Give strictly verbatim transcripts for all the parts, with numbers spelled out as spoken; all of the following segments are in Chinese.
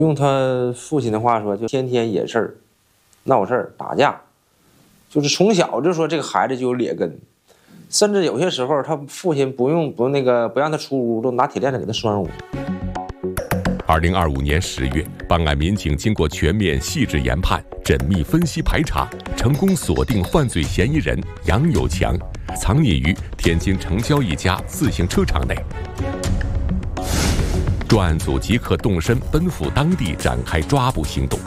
用他父亲的话说，就天天惹事儿、闹事儿、打架，就是从小就说这个孩子就有劣根，甚至有些时候他父亲不用不那个不让他出屋，都拿铁链子给他拴屋。 二零二五年十月，办案民警经过全面细致研判、缜密分析排查，成功锁定犯罪嫌疑人杨有强，藏匿于天津城郊一家自行车厂内。专案组即刻动身奔赴当地展开抓捕行动。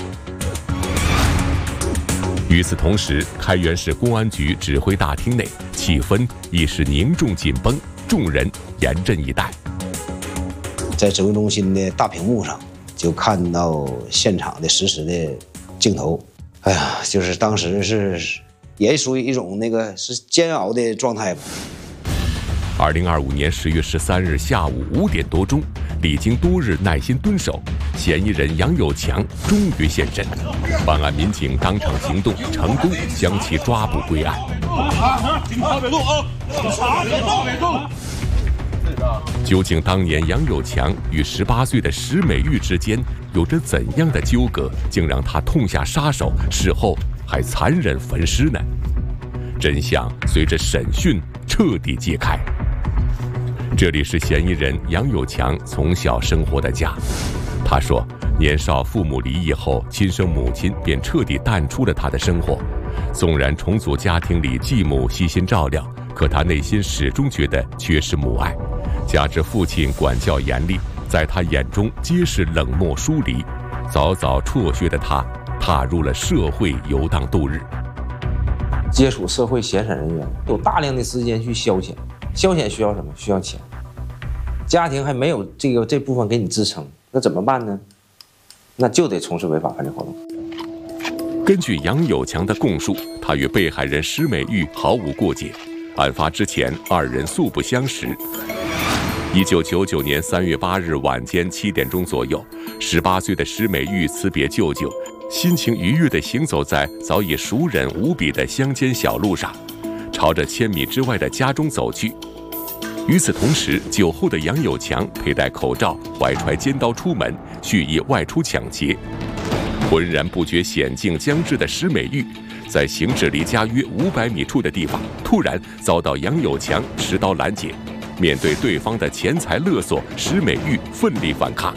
与此同时，开原市公安局指挥大厅内气氛已是凝重紧绷，众人严阵以待。 在指挥中心的大屏幕上，就看到现场的实时的镜头。哎呀，就是当时是也属于一种那个是煎熬的状态吧。 二零二五年十月十三日下午五点多钟，历经多日耐心蹲守，嫌疑人杨有强终于现身。办案民警当场行动，成功将其抓捕归案。 警察别动啊！警察别动，别动！ 究竟当年杨有强与十八岁的石美玉之间有着怎样的纠葛，竟让他痛下杀手，事后还残忍焚尸呢？真相随着审讯彻底揭开。这里是嫌疑人杨有强从小生活的家。他说，年少父母离异后，亲生母亲便彻底淡出了他的生活。纵然重组家庭里继母悉心照料，可他内心始终觉得缺失母爱。加之父亲管教严厉，在他眼中皆是冷漠疏离。早早辍学的他，踏入了社会游荡度日。 接触社会闲散人员，有大量的时间去消遣，消遣需要什么？需要钱。家庭还没有这个这部分给你支撑，那怎么办呢？那就得从事违法犯罪活动。 根据杨有强的供述，他与被害人石美玉毫无过节，案发之前二人素不相识。一九九九年三月八日晚间七点钟左右，十八岁的石美玉辞别舅舅，心情愉悦地行走在早已熟稔无比的乡间小路上，朝着千米之外的家中走去。与此同时，酒后的杨有强佩戴口罩，怀揣尖刀出门，蓄意外出抢劫。浑然不觉险境将至的石美玉，在行至离家约五百米处的地方，突然遭到杨有强持刀拦截。面对对方的钱财勒索，石美玉奋力反抗。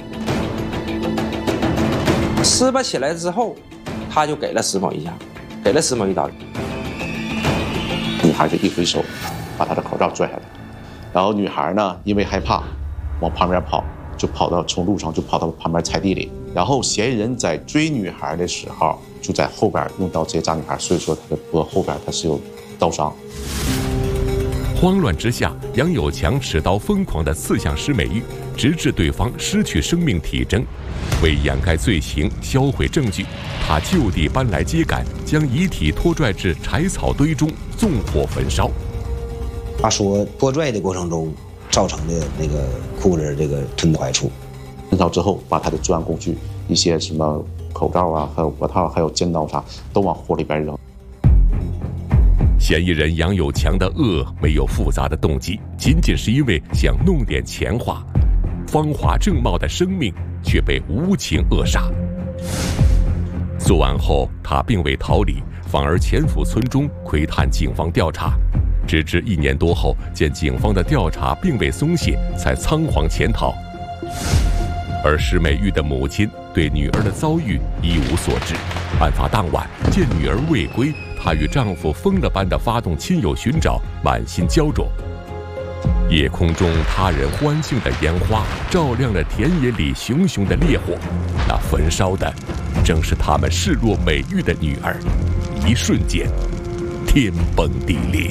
撕巴起来之后，他就给了石某一下，给了石某一刀。 女孩就一挥手，把他的口罩拽下来。然后女孩呢，因为害怕，往旁边跑，就跑到从路上就跑到旁边菜地里。然后嫌疑人在追女孩的时候，就在后边用刀直接扎女孩，所以说他的脖后边他是有刀伤。 慌乱之下，杨有强持刀疯狂地刺向石美玉，直至对方失去生命体征。为掩盖罪行、销毁证据，他就地搬来秸秆，将遗体拖拽至柴草堆中，纵火焚烧。 他说，拖拽的过程中造成的那个裤子这个吞到怀处。 焚烧之后，把他的作案工具，一些什么口罩啊，还有脖套，还有尖刀啥，都往火里边扔。 嫌疑人杨有强的恶没有复杂的动机，仅仅是因为想弄点钱花，芳华正茂的生命却被无情扼杀。作案后，他并未逃离，反而潜伏村中窥探警方调查，直至一年多后，见警方的调查并未松懈，才仓皇潜逃。而石美玉的母亲对女儿的遭遇一无所知，案发当晚见女儿未归，她与丈夫疯了般地发动亲友寻找，满心焦灼。夜空中他人欢庆的烟花，照亮了田野里熊熊的烈火，那焚烧的正是他们视若美玉的女儿。一瞬间，天崩地裂。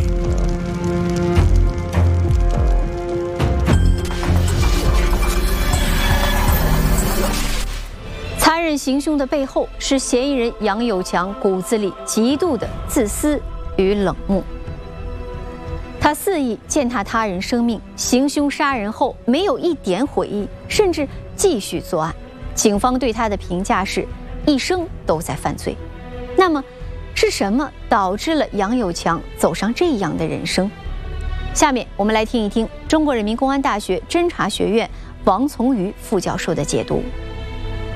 残忍行凶的背后，是嫌疑人杨有强骨子里极度的自私与冷漠。他肆意践踏他人生命，行凶杀人后没有一点悔意，甚至继续作案。警方对他的评价是，一生都在犯罪。那么，是什么导致了杨有强走上这样的人生？下面我们来听一听中国人民公安大学侦查学院王从瑜副教授的解读。